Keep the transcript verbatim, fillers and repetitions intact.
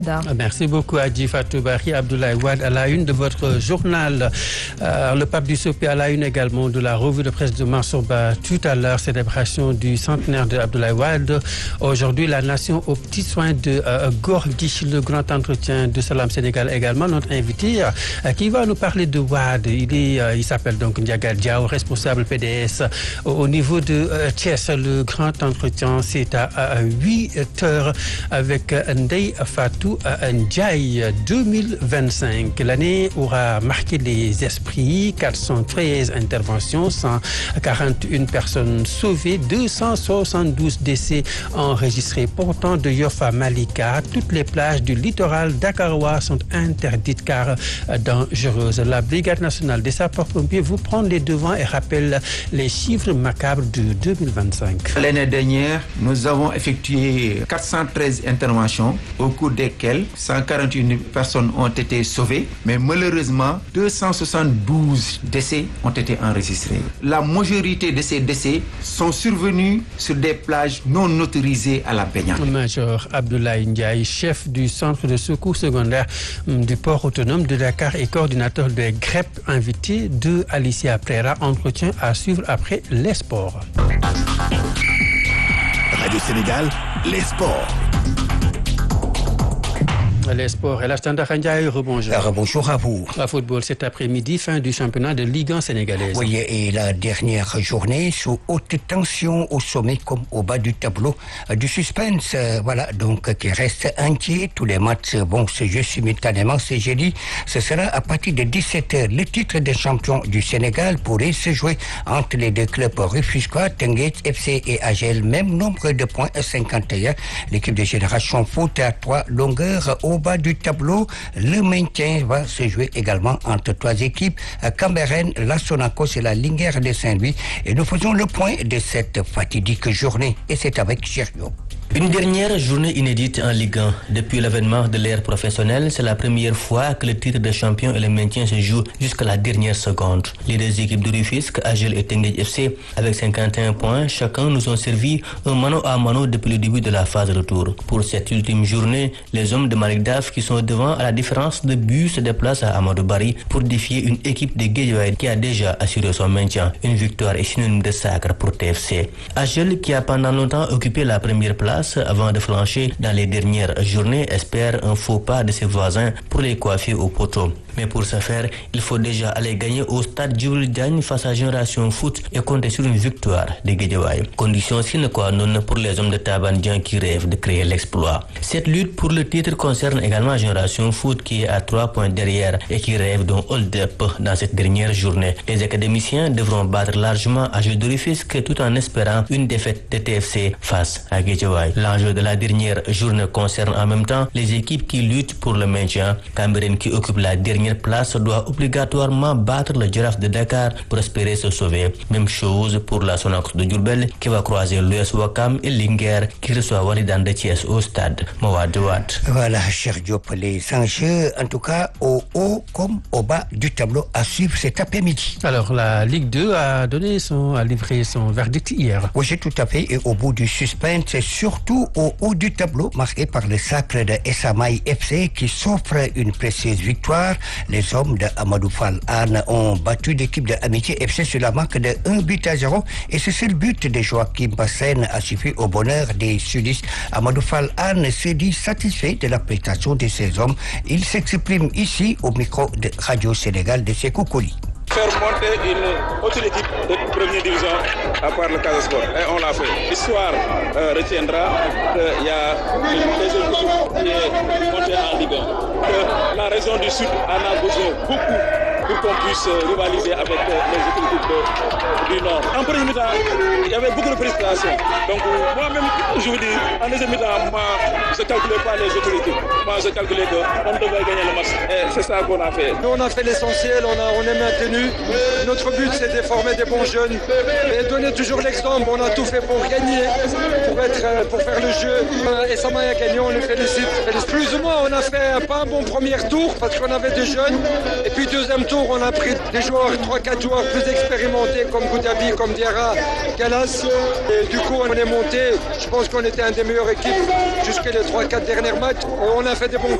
Merci beaucoup Adji Fatou Barry. Abdoulaye Wade à la une de votre journal. Euh, le pape du Sopé à la une également de la revue de presse de Mansour Ba. Tout à l'heure, célébration du centenaire de Abdoulaye Wade. Aujourd'hui, la nation aux petits soins de euh, Gorgui, le grand entretien de Salam Sénégal également. Notre invité euh, qui va nous parler de Wade. Il, est, euh, il s'appelle donc Ndiaga Diaw, responsable P D S au, au niveau de euh, Thiès. Le grand entretien, c'est à, à huit heures avec euh, Ndeye Fatou Ndiaye. Deux mille vingt-cinq, l'année aura marqué les esprits. quatre cent treize interventions, cent quarante et une personnes sauvées, deux cent soixante-douze décès enregistrés. Pourtant, de Yoff à Malika, toutes les plages du littoral dakarois sont interdites car dangereuses. La Brigade nationale des sapeurs-pompiers vous prend les devants et rappelle les chiffres macabres de deux mille vingt-cinq. L'année dernière, nous avons effectué quatre cent treize interventions au cours desquelles cent quarante et une personnes ont été sauvées, mais malheureusement, deux cent soixante-douze décès ont été enregistrés. La majorité de ces décès sont survenus sur des plages non autorisées à la baignade. Major Abdoulaye Ndiaye, chef du centre de secours secondaire du port autonome de Dakar et coordinateur des G R E P, invité de Alicia Prera. Entretien à suivre après les sports. Radio Sénégal, les sports. Les sports et la Standard Ndiaye, rebonjour. Rebonjour à vous. La football cet après-midi, fin du championnat de Ligue un sénégalaise. Oui, et la dernière journée sous haute tension au sommet comme au bas du tableau du suspense. Voilà, donc qui reste entier. Tous les matchs vont se jouer simultanément. C'est jeudi. Ce sera à partir de dix-sept heures. Le titre de champion du Sénégal pourrait se jouer entre les deux clubs Rufisquois, Teungueth F C et A G L. Même nombre de points, cinquante et un. L'équipe de Génération Foot à trois longueurs au bas du tableau. Le maintien va se jouer également entre trois équipes, Cambérène, la Sonacos et la Linguère de Saint-Louis. Et nous faisons le point de cette fatidique journée. Et c'est avec Cherio. Une dernière journée inédite en Ligue un. Depuis l'avènement de l'ère professionnelle, c'est la première fois que le titre de champion et le maintien se jouent jusqu'à la dernière seconde. Les deux équipes de Rufisque, A G L et Teungueth F C, avec cinquante et un points, chacun nous ont servi un mano à mano depuis le début de la phase retour. Pour cette ultime journée, les hommes de Malick Daf qui sont devant à la différence de but se déplacent à Amadou Barry pour défier une équipe de Guédiawaye qui a déjà assuré son maintien. Une victoire est synonyme de sacre pour T F C. A G L, qui a pendant longtemps occupé la première place avant de flancher dans les dernières journées, espère un faux pas de ses voisins pour les coiffer au poteau. Mais pour ce faire, il faut déjà aller gagner au stade Djibril Diagne face à Génération Foot et compter sur une victoire de Guédiawaye. Condition sine qua non pour les hommes de Taban Dieng qui rêvent de créer l'exploit. Cette lutte pour le titre concerne également Génération Foot qui est à trois points derrière et qui rêve d'un hold-up dans cette dernière journée. Les académiciens devront battre largement A G L de Rufisque tout en espérant une défaite de T F C face à Guédiawaye. L'enjeu de la dernière journée concerne en même temps les équipes qui luttent pour le maintien. Cambérène qui occupe la dernière place doit obligatoirement battre le Jaraaf de Dakar pour espérer se sauver. Même chose pour la Sonacos de Diourbel qui va croiser l'U S Ouakam et Linguère qui reçoit Walidane de Thiès au stade Mawade Wade. Voilà, cher Diop, les enjeux, en tout cas, au haut comme au bas du tableau à suivre cet après-midi. Alors, la Ligue deux a donné son, a livré son verdict hier. Oui, c'est tout à fait. Et au bout du suspense, c'est surtout au haut du tableau, marqué par le sacre de Esamaï F C qui s'offre une précieuse victoire. Les hommes de Amadou Fall Anne ont battu l'équipe de Amitié F C sur la marque de un but à zéro et c'est ce but de Joachim Bassène a suffi au bonheur des sudistes. Amadou Fall Anne s'est dit satisfait de la prestation de ces hommes. Il s'exprime ici au micro de Radio Sénégal de Sékou Koli. Faire monter une autre équipe de première division à part le Casa Sport. Et on l'a fait. L'histoire euh, retiendra qu'il y a une deuxième équipe qui est montée en Ligue un. Que la région du Sud en a besoin beaucoup pour qu'on puisse rivaliser avec les autres équipes de, du Nord. En premier mi-temps, il y avait beaucoup de précipitations. Donc moi-même, je vous dis, en deuxième mi-temps, moi, je ne calculais pas les autres équipes. Moi, je calculais qu'on devait gagner le match. Et c'est ça qu'on a fait. Nous, on a fait l'essentiel, on, a, on est maintenu. Notre but, c'est de former des bons jeunes et donner toujours l'exemple. On a tout fait pour gagner, pour, être, pour faire le jeu. Et ça m'a gagné, on le félicite. Plus ou moins, on a fait pas un bon premier tour parce qu'on avait des jeunes. Et puis, deuxième tour, on a pris des joueurs, trois quatre joueurs plus expérimentés comme Goudabi, comme Diarra, Galas. Et du coup, on est monté. Je pense qu'on était une des meilleures équipes jusqu'à les trois quatre derniers matchs. On a fait des bons